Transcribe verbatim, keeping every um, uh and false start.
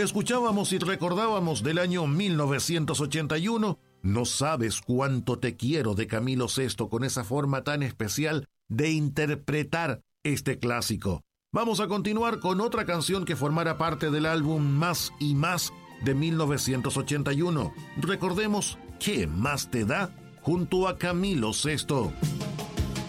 Escuchábamos y recordábamos del año mil novecientos ochenta y uno No sabes cuánto te quiero de Camilo Sesto, con esa forma tan especial de interpretar este clásico. Vamos a continuar con otra canción que formará parte del álbum Más y Más de mil novecientos ochenta y uno. Recordemos ¿Qué más te da? Junto a Camilo Sesto.